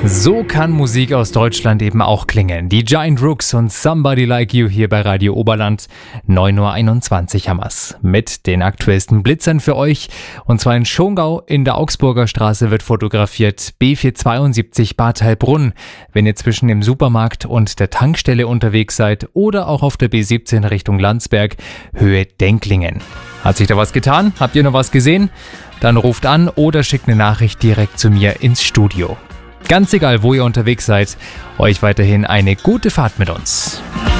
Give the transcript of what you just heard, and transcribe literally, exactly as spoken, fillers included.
So kann Musik aus Deutschland eben auch klingen. Die Giant Rooks und Somebody Like You hier bei Radio Oberland. neun Uhr einundzwanzig haben wir's. Mit den aktuellsten Blitzern für euch. Und zwar in Schongau in der Augsburger Straße wird fotografiert. B vierhundertzweiundsiebzig Bad Heilbrunn. Wenn ihr zwischen dem Supermarkt und der Tankstelle unterwegs seid oder auch auf der B siebzehn Richtung Landsberg, Höhe Denklingen. Hat sich da was getan? Habt ihr noch was gesehen? Dann ruft an oder schickt eine Nachricht direkt zu mir ins Studio. Ganz egal, wo ihr unterwegs seid, euch weiterhin eine gute Fahrt mit uns.